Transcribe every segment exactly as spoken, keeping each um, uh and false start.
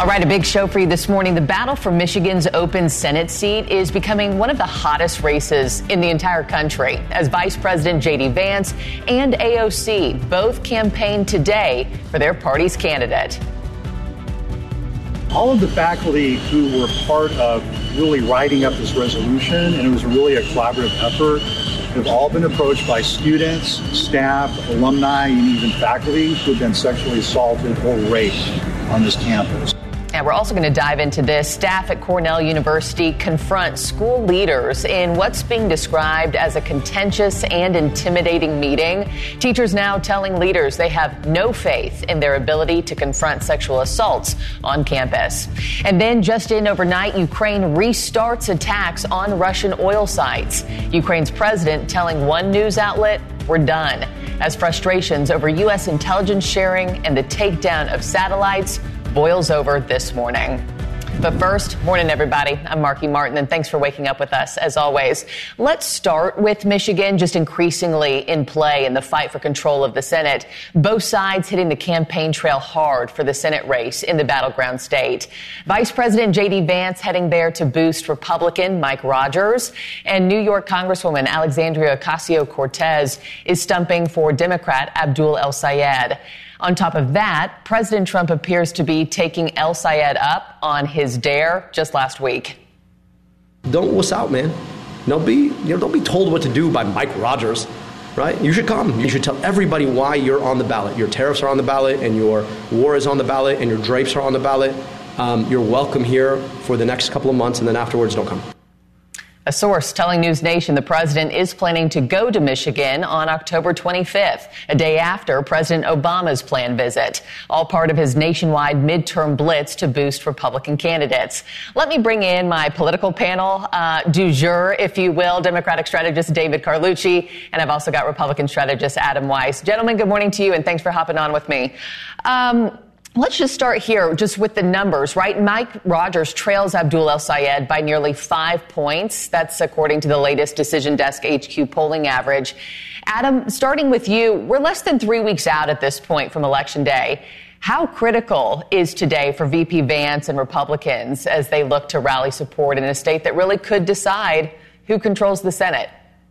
All right, a big show for you this morning. The battle for Michigan's open Senate seat is becoming one of the hottest races in the entire country as Vice President J D Vance and A O C both campaigned today for their party's candidate. All of the faculty who were part of really writing up this resolution, and it was really a collaborative effort, have all been approached by students, staff, alumni, and even faculty who have been sexually assaulted or raped on this campus. And we're also going to dive into this. Staff at Cornell University confront school leaders in what's being described as a contentious and intimidating meeting. Teachers now telling leaders they have no faith in their ability to confront sexual assaults on campus. And then just in overnight, Ukraine restarts attacks on Russian oil sites. Ukraine's president telling one news outlet, "We're done," as frustrations over U S intelligence sharing and the takedown of satellites boils over this morning. But first, morning, everybody. I'm Marky Martin, and thanks for waking up with us, as always. Let's start with Michigan, just increasingly in play in the fight for control of the Senate. Both sides hitting the campaign trail hard for the Senate race in the battleground state. Vice President J D Vance heading there to boost Republican Mike Rogers, and New York Congresswoman Alexandria Ocasio-Cortez is stumping for Democrat Abdul El-Sayed. On top of that, President Trump appears to be taking El-Sayed up on his dare just last week. Don't wuss out, man. Don't be, you know, don't be told what to do by Mike Rogers, right? You should come. You should tell everybody why you're on the ballot. Your tariffs are on the ballot, and your war is on the ballot, and your drapes are on the ballot. Um, you're welcome here for the next couple of months, and then afterwards, don't come. A source telling News Nation the president is planning to go to Michigan on October twenty-fifth, a day after President Obama's planned visit, all part of his nationwide midterm blitz to boost Republican candidates. Let me bring in my political panel uh, du jour, if you will, Democratic strategist David Carlucci, and I've also got Republican strategist Adam Weiss. Gentlemen, good morning to you, and thanks for hopping on with me. Um, Let's just start here just with the numbers, right? Mike Rogers trails Abdul El-Sayed by nearly five points. That's according to the latest Decision Desk H Q polling average. Adam, starting with you, we're less than three weeks out at this point from Election Day. How critical is today for V P Vance and Republicans as they look to rally support in a state that really could decide who controls the Senate?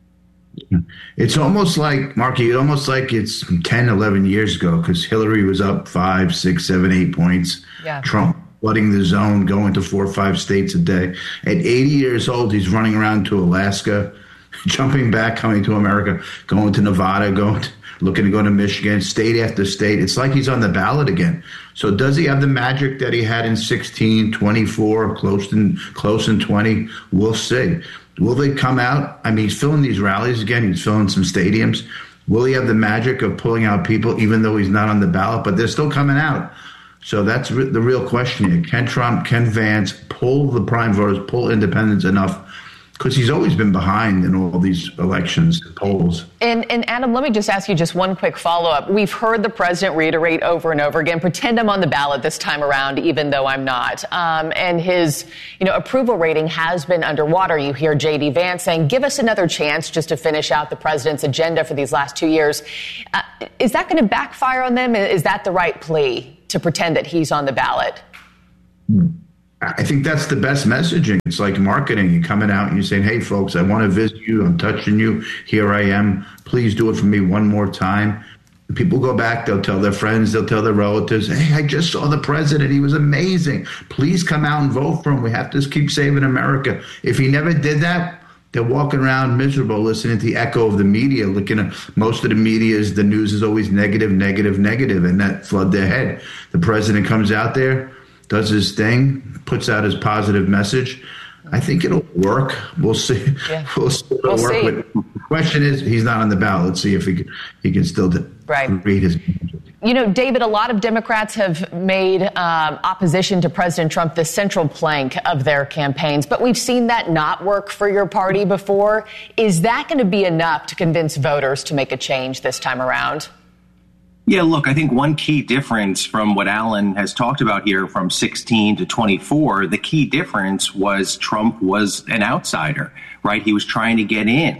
It's almost like, Marky, it's almost like it's ten, eleven years ago, because Hillary was up five, six, seven, eight points. Yeah. Trump flooding the zone, going to four or five states a day. At eighty years old, he's running around to Alaska, jumping back, coming to America, going to Nevada, going to, looking to go to Michigan, state after state. It's like he's on the ballot again. So does he have the magic that he had in sixteen, twenty-four, close in, close in twenty? We'll see. Will they come out? I mean, he's filling these rallies again. He's filling some stadiums. Will he have the magic of pulling out people, even though he's not on the ballot? But they're still coming out. So that's re- the real question here. Can Trump, can Vance pull the prime voters, pull independents enough? Because he's always been behind in all these elections polls. And, and Adam, let me just ask you just one quick follow-up. We've heard the president reiterate over and over again, pretend I'm on the ballot this time around, even though I'm not. Um, and his, you know, approval rating has been underwater. You hear J D Vance saying, give us another chance just to finish out the president's agenda for these last two years. Uh, is that going to backfire on them? Is that the right plea, to pretend that he's on the ballot? Hmm. I think that's the best messaging. It's like marketing. You're coming out and you're saying, hey, folks, I want to visit you. I'm touching you. Here I am. Please do it for me one more time. People go back. They'll tell their friends. They'll tell their relatives, hey, I just saw the president. He was amazing. Please come out and vote for him. We have to keep saving America. If he never did that, they're walking around miserable, listening to the echo of the media. Looking at most of the media is the news is always negative, negative, negative, and that flood their head. The president comes out there, does his thing, puts out his positive message. I think it'll work. We'll see. Yeah. We'll see. It'll we'll work. See. But the question is, he's not on the ballot. Let's see if he can, he can still do, right. read his. You know, David, a lot of Democrats have made um, opposition to President Trump the central plank of their campaigns, but we've seen that not work for your party before. Is that going to be enough to convince voters to make a change this time around? Yeah, look, I think one key difference from what Alan has talked about here from sixteen to twenty-four, the key difference was Trump was an outsider, right? He was trying to get in.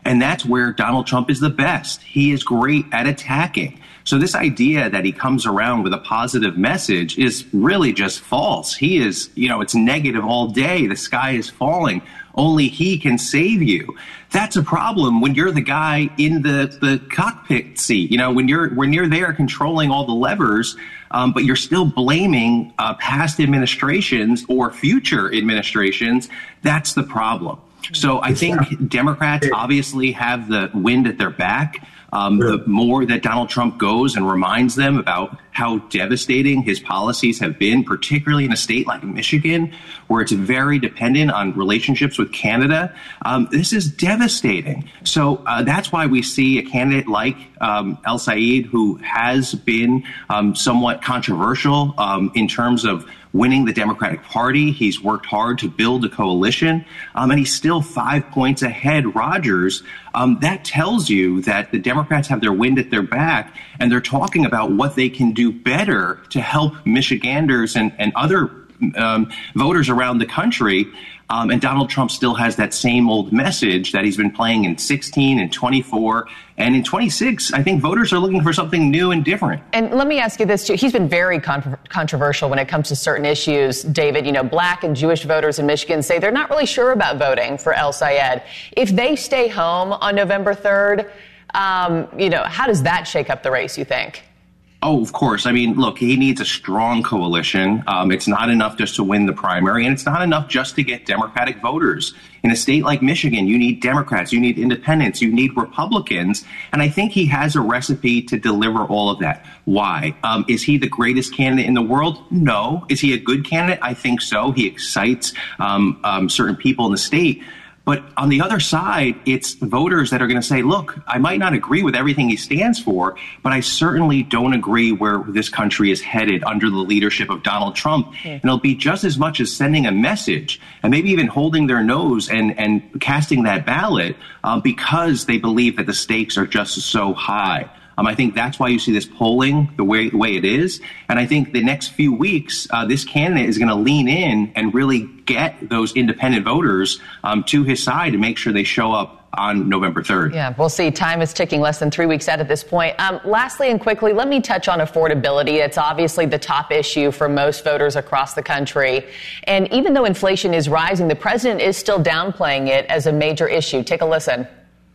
And that's where Donald Trump is the best. He is great at attacking. So this idea that he comes around with a positive message is really just false. He is, you know, it's negative all day. The sky is falling. Only he can save you. That's a problem when you're the guy in the, the cockpit seat. You know, when you're when you're there controlling all the levers, um, but you're still blaming uh, past administrations or future administrations. That's the problem. So I think Democrats obviously have the wind at their back. Um, the more that Donald Trump goes and reminds them about how devastating his policies have been, particularly in a state like Michigan, where it's very dependent on relationships with Canada, um, this is devastating. So uh, that's why we see a candidate like um, El-Sayed, who has been um, somewhat controversial um, in terms of winning the Democratic Party. He's worked hard to build a coalition, um, and he's still five points ahead Rogers. Um, that tells you that the Democrats have their wind at their back, and they're talking about what they can do better to help Michiganders and, and other um, voters around the country. Um, and Donald Trump still has that same old message that he's been playing in sixteen and twenty-four. And in twenty-six, I think voters are looking for something new and different. And let me ask you this, too. He's been very con- controversial when it comes to certain issues, David. You know, black and Jewish voters in Michigan say they're not really sure about voting for El-Sayed. If they stay home on November third, um, you know, how does that shake up the race, you think? Oh, of course. I mean, look, he needs a strong coalition. Um, it's not enough just to win the primary, and it's not enough just to get Democratic voters. In a state like Michigan, you need Democrats, you need independents, you need Republicans. And I think he has a recipe to deliver all of that. Why? Um, is he the greatest candidate in the world? No. Is he a good candidate? I think so. He excites um, um, certain people in the state. But on the other side, it's voters that are going to say, look, I might not agree with everything he stands for, but I certainly don't agree where this country is headed under the leadership of Donald Trump. Yeah. And it'll be just as much as sending a message and maybe even holding their nose and, and casting that ballot uh, because they believe that the stakes are just so high. Um, I think that's why you see this polling the way the way it is. And I think the next few weeks, uh, this candidate is going to lean in and really get those independent voters um, to his side and make sure they show up on November third. Yeah, we'll see. Time is ticking, less than three weeks out at this point. Um, lastly and quickly, let me touch on affordability. It's obviously the top issue for most voters across the country. And even though inflation is rising, the president is still downplaying it as a major issue. Take a listen.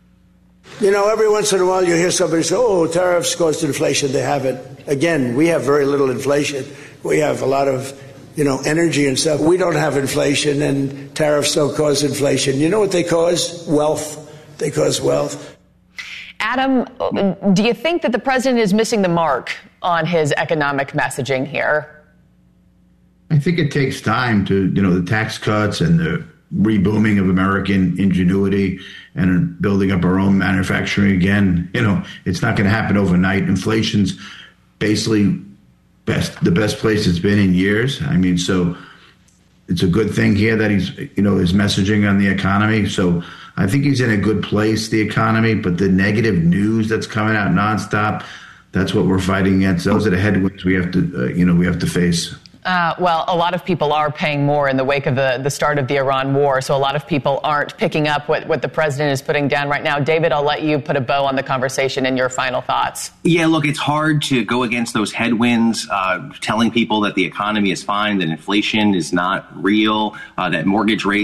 You know, every once in a while you hear somebody say, oh, tariffs caused inflation. They haven't. Again, we have very little inflation. We have a lot of, you know, energy and stuff. We don't have inflation, and tariffs don't cause inflation. You know what they cause? Wealth. They cause wealth. Adam, do you think that the president is missing the mark on his economic messaging here? I think it takes time to, you know, the tax cuts and the rebooming of American ingenuity and building up our own manufacturing again. You know, it's not going to happen overnight. Inflation's basically best the best place it's been in years. I mean, so it's a good thing here that he's, you know, his messaging on the economy. So I think he's in a good place, the economy, but the negative news that's coming out nonstop, that's what we're fighting against. Those are the headwinds we have to, uh, you know, we have to face. Uh, well, a lot of people are paying more in the wake of the, the start of the Iran war, so a lot of people aren't picking up what, what the president is putting down right now. David, I'll let you put a bow on the conversation and your final thoughts. Yeah, look, it's hard to go against those headwinds, uh, telling people that the economy is fine, that inflation is not real, uh, that mortgage rates